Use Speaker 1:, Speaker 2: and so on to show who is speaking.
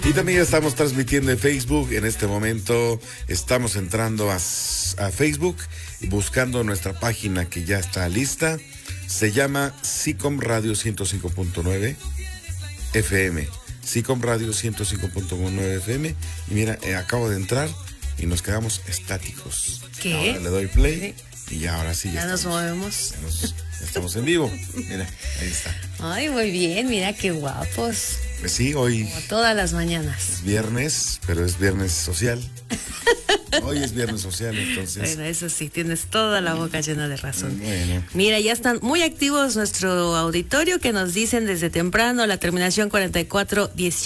Speaker 1: Y también estamos transmitiendo en Facebook. En este momento estamos entrando a Facebook y buscando nuestra página que ya está lista. Se llama SICOM Radio 105.9 FM. SICOM Radio 105.9 FM. Y mira, acabo de entrar y nos quedamos estáticos.
Speaker 2: ¿Qué?
Speaker 1: Ahora le doy play y ya ahora sí.
Speaker 2: Ya nos movemos.
Speaker 1: Ya estamos en vivo. Mira, ahí está.
Speaker 2: Ay, muy bien, mira qué guapos.
Speaker 1: Pues sí, hoy
Speaker 2: Como todas las mañanas.
Speaker 1: es viernes, pero es viernes social. Hoy es viernes social, entonces.
Speaker 2: Bueno, eso sí, tienes toda la boca llena de razón.
Speaker 1: Bueno.
Speaker 2: Mira, ya están muy activos nuestro auditorio que nos dicen desde temprano la terminación 4418.